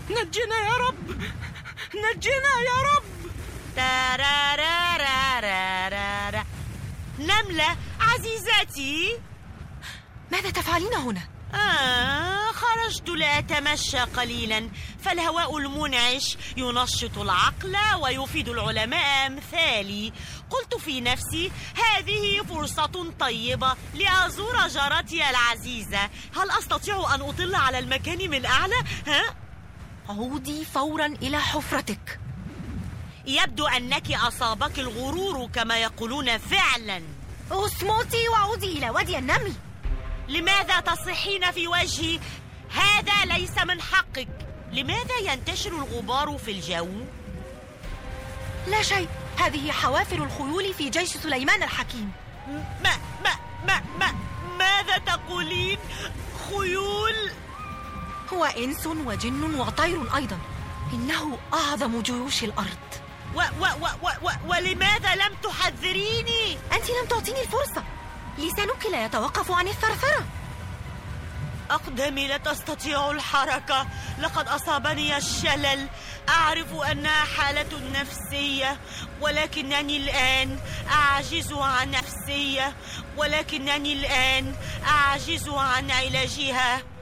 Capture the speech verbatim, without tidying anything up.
نجنا يا رب، نجنا يا رب. تارارارارارارا. نملة عزيزتي، ماذا تفعلين هنا؟ آه خرجت لأتمشى قليلا، فالهواء المنعش ينشط العقل ويفيد العلماء أمثالي. قلت في نفسي هذه فرصة طيبة لأزور جارتي العزيزة. هل أستطيع أن أطل على المكان من أعلى؟ ها؟ عودي فورا إلى حفرتك. يبدو أنك أصابك الغرور كما يقولون فعلا. اصمتي وعودي إلى وادي النمل. لماذا تصيحين في وجهي؟ هذا ليس من حقك. لماذا ينتشر الغبار في الجو؟ لا شيء، هذه حوافر الخيول في جيش سليمان الحكيم. ما ما ما ما ماذا تقولين؟ خيول؟ هو إنس وجن وطير أيضا، إنه أعظم جيوش الأرض. و و و و و ولماذا لم تحذريني؟ أنت لم تعطيني الفرصة، لسانك لا يتوقف عن الثرثرة. أقدامي لا تستطيع الحركة، لقد أصابني الشلل. أعرف أنها حالة نفسية، ولكنني الآن أعجز عن نفسية ولكنني الآن أعجز عن علاجها.